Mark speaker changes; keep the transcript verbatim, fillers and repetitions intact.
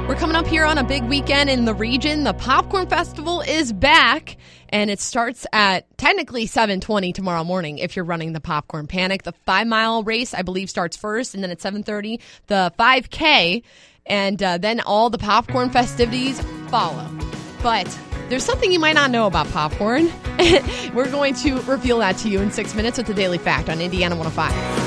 Speaker 1: We're coming up here on a big weekend in the region. The Popcorn Festival is back, and it starts at technically seven twenty tomorrow morning if you're running the Popcorn Panic. The five-mile race, I believe, starts first, and then at seven thirty, the five K, and uh, then all the popcorn festivities follow. But there's something you might not know about popcorn. We're going to reveal that to you in six minutes with the Daily Fact on Indiana one oh five.